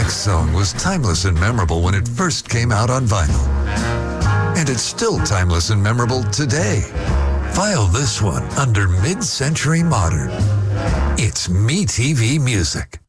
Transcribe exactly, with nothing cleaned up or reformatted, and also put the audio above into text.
next song was timeless and memorable when it first came out on vinyl. And it's still timeless and memorable today. File this one under Mid-Century Modern. It's MeTV Music.